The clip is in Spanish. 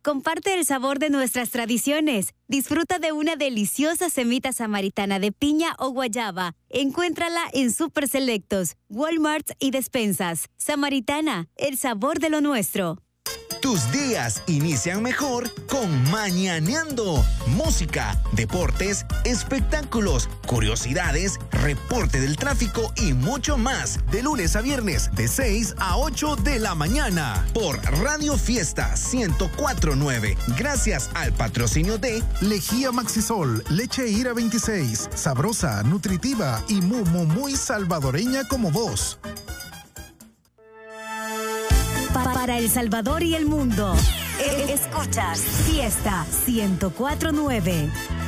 Comparte el sabor de nuestras tradiciones. Disfruta de una deliciosa semita samaritana de piña o guayaba. Encuéntrala en Super Selectos, Walmart y despensas. Samaritana, el sabor de lo nuestro. Tus días inician mejor con Mañaneando. Música, deportes, espectáculos, curiosidades, reporte del tráfico y mucho más. De lunes a viernes, de 6 a 8 de la mañana. Por Radio Fiesta 104.9. Gracias al patrocinio de Lejía Maxisol, leche Ira 26. Sabrosa, nutritiva y muy salvadoreña como vos. Para El Salvador y el mundo. Escuchas Fiesta 104.9.